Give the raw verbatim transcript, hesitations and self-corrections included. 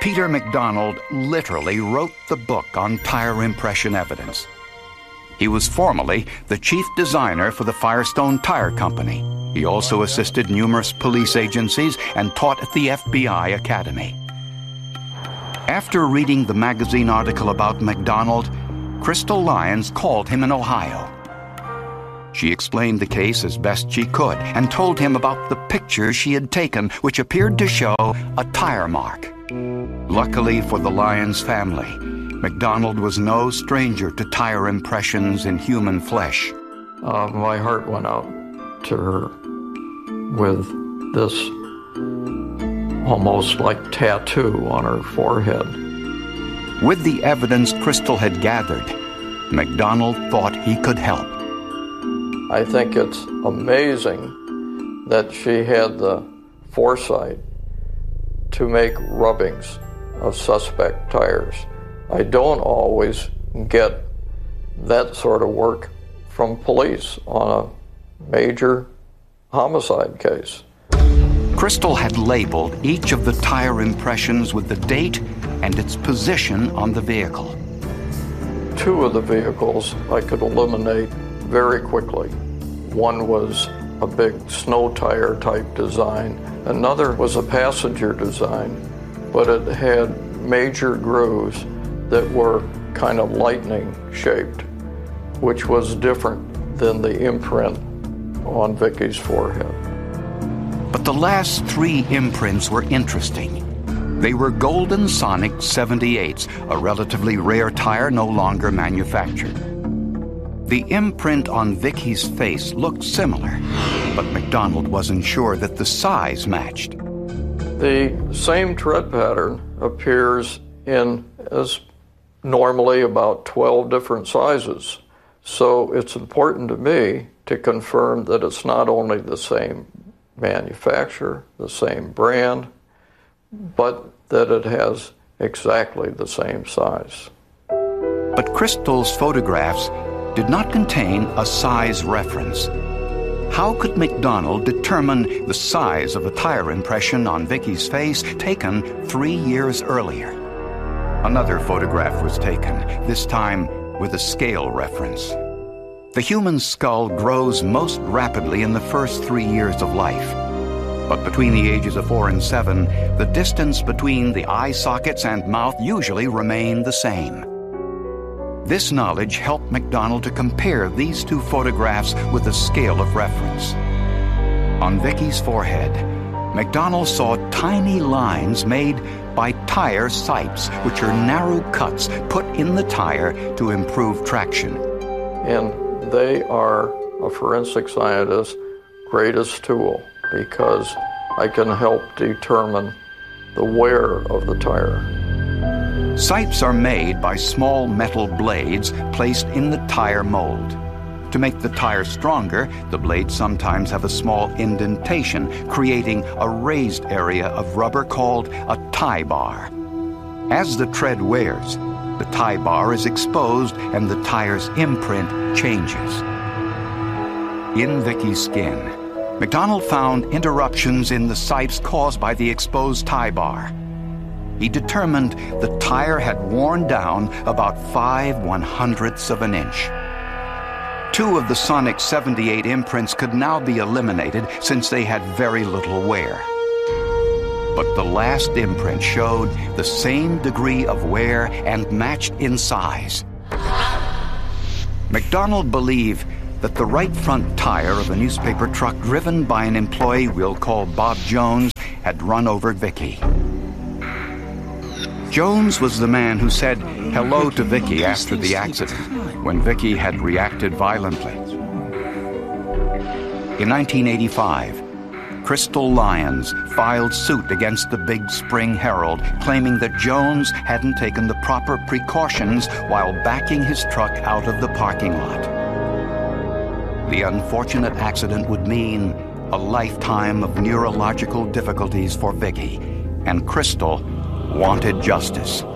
Peter McDonald literally wrote the book on tire impression evidence. He was formerly the chief designer for the Firestone Tire Company. He also assisted numerous police agencies and taught at the F B I Academy. After reading the magazine article about McDonald, Crystal Lyons called him in Ohio. She explained the case as best she could and told him about the pictures she had taken, which appeared to show a tire mark. Luckily for the Lyons family, McDonald was no stranger to tire impressions in human flesh. Uh, my heart went out to her with this almost like tattoo on her forehead. With the evidence Crystal had gathered, McDonald thought he could help. I think it's amazing that she had the foresight to make rubbings of suspect tires. I don't always get that sort of work from police on a major homicide case. Crystal had labeled each of the tire impressions with the date and its position on the vehicle. Two of the vehicles I could eliminate very quickly. One was a big snow tire type design. Another was a passenger design, but it had major grooves that were kind of lightning shaped, which was different than the imprint on Vicky's forehead. But the last three imprints were interesting. They were Golden Sonic seventy-eights, a relatively rare tire no longer manufactured. The imprint on Vicky's face looked similar, but McDonald wasn't sure that the size matched. The same tread pattern appears in as normally about twelve different sizes. So it's important to me to confirm that it's not only the same manufacturer, the same brand, but that it has exactly the same size. But Crystal's photographs did not contain a size reference. How could McDonald determine the size of a tire impression on Vicky's face taken three years earlier? Another photograph was taken, this time with a scale reference. The human skull grows most rapidly in the first three years of life. But between the ages of four and seven, the distance between the eye sockets and mouth usually remain the same. This knowledge helped McDonald to compare these two photographs with a scale of reference. On Vicky's forehead, McDonald saw tiny lines made by tire sipes, which are narrow cuts put in the tire to improve traction. And they are a forensic scientist's greatest tool because I can help determine the wear of the tire. Sipes are made by small metal blades placed in the tire mold. To make the tire stronger, the blades sometimes have a small indentation, creating a raised area of rubber called a tie bar. As the tread wears, the tie bar is exposed and the tire's imprint changes. In Vicky's skin, McDonald found interruptions in the sipes caused by the exposed tie bar. He determined the tire had worn down about five one-hundredths of an inch. Two of the Sonic seventy-eight imprints could now be eliminated since they had very little wear. But the last imprint showed the same degree of wear and matched in size. McDonald believed that the right front tire of a newspaper truck driven by an employee we'll call Bob Jones had run over Vicky. Jones was the man who said hello to Vicky after the accident, when Vicky had reacted violently. In nineteen eighty-five, Crystal Lyons filed suit against the Big Spring Herald, claiming that Jones hadn't taken the proper precautions while backing his truck out of the parking lot. The unfortunate accident would mean a lifetime of neurological difficulties for Vicky, and Crystal wanted justice.